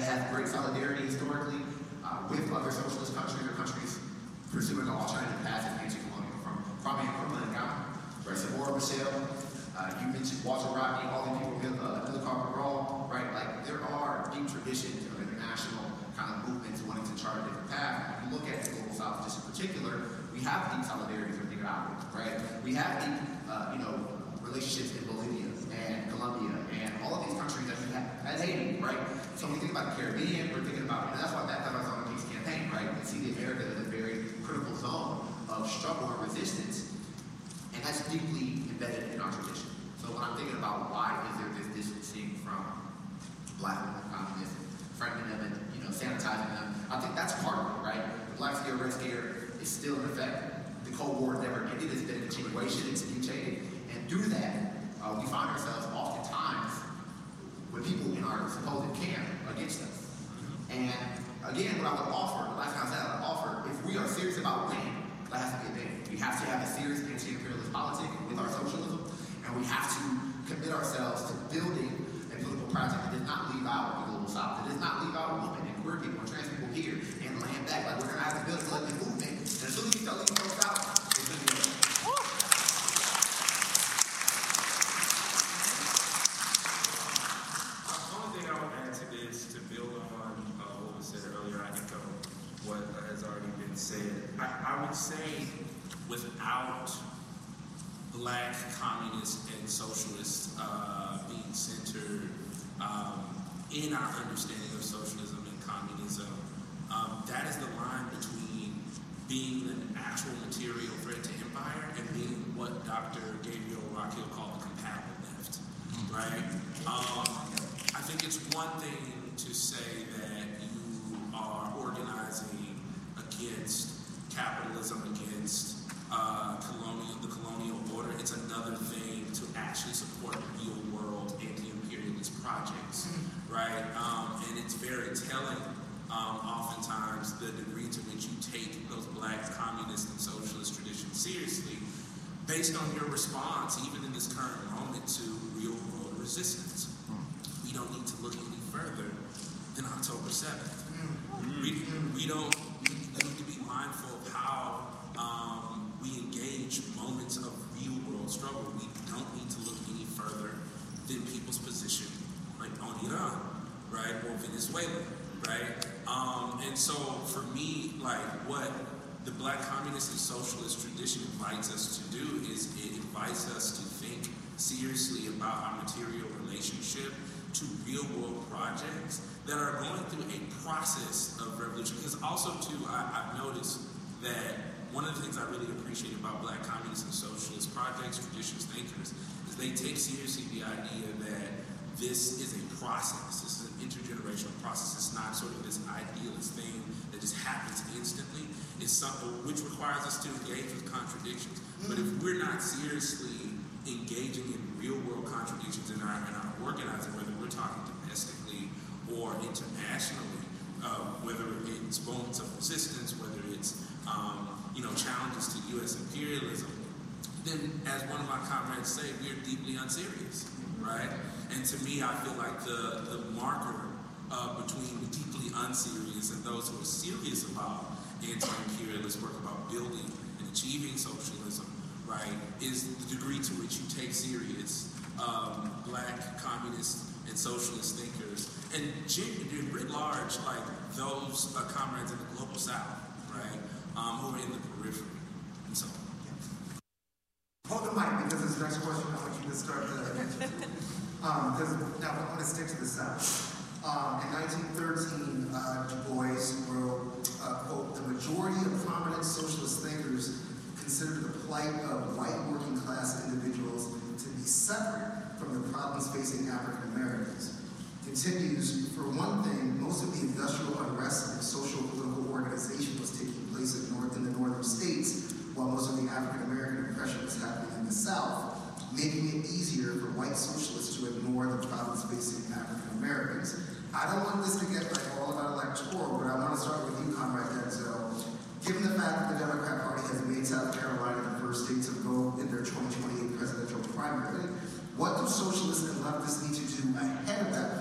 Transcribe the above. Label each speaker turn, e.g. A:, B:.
A: that has great solidarity historically with other socialist countries or countries pursuing the alternative path of anti-colonial, from Kwame Nkrumah in Ghana, right? Samora Machel, you mentioned Walter Rodney, all the people, Amilcar Cabral, right? Like, there are deep traditions of international kind of movements wanting to chart a different path. If you look at the Global South just in particular, we have deep solidarities with Nicaragua, right? We have deep, relationships in Bolivia and Colombia and all of these countries that we have, and Haiti, right? So when we think about the Caribbean, we're thinking about, and that's why that was on the Peace Campaign, right? We see the Americas as a very critical zone of struggle and resistance, and that's deeply embedded in our tradition. So when I'm thinking about why is there this distancing from Black communists, framing them and sanitizing them, I think that's part of it, right? The Black Scare, Red Scare is still in effect. The Cold War never ended. It's been a continuation. It's mutated. And through that, we find ourselves oftentimes with people in our supposed camp against us. And again, what I would offer, the last time I said I would offer, if we are serious about winning, that has to be a thing. We have to have a serious anti-imperialist politic with our socialism, and we have to commit ourselves to building a political project that does not leave out the Global South, that does not leave out women and queer people and trans people here and land back. Like, we're going to have to build a collective movement, and as soon as you start leaving folks out, it's going to be over.
B: I would say without Black communists and socialists being centered in our understanding of socialism and communism, that is the line between being an actual material threat to empire and being what Dr. Gabriel Rockhill called the compatible left, right? I think it's one thing to say that you are organizing against capitalism, against the colonial order. It's another thing to actually support real world anti-imperialist projects, right? And it's very telling, oftentimes, the degree to which you take those Black communist and socialist traditions seriously based on your response, even in this current moment, to real world resistance. We don't need to look any further than October 7th. We don't need to be mindful of how we engage moments of real world struggle. We don't need to look any further than people's position, like on Iran, right, or Venezuela, right? And so for me, like, what the Black communist and socialist tradition invites us to do is it invites us to think seriously about our material relationship to real world projects that are going through a process of revolution. Because also, too, I've noticed that one of the things I really appreciate about Black communist and socialist projects, traditions, thinkers, is they take seriously the idea that this is a process. This is an intergenerational process. It's not sort of this idealist thing that just happens instantly. It's something which requires us to engage with contradictions. But if we're not seriously engaging in real world contradictions in our organizing, whether we're talking domestically or internationally, whether it's moments of resistance, whether it's challenges to U.S. imperialism, then, as one of my comrades say, we are deeply unserious, right? And to me, I feel like the marker between the deeply unserious and those who are serious about anti-imperialist work, about building and achieving socialism, right, is the degree to which you take serious Black communist and socialist thinkers, and writ large, like those comrades in the Global South, right, who are in the periphery. And so,
C: hold the mic, because this next question I want you to start the answer to. Because now I want to stick to the South. In 1913, Du Bois wrote, quote, "The majority of prominent socialist thinkers consider the plight of white working class individuals to be separate from the problems facing African Americans." Continues, "For one thing, most of the industrial unrest and social political organization was taking place in the northern states, while most of the African American oppression was happening in the South, making it easier for white socialists to ignore the problems facing African Americans." I don't want this to get all about electoral, but I want to start with you, Comrade Denzel. Given the fact that the Democrat Party has made South Carolina the first state to vote in their 2028 presidential primary, what do socialists and leftists need to do ahead of that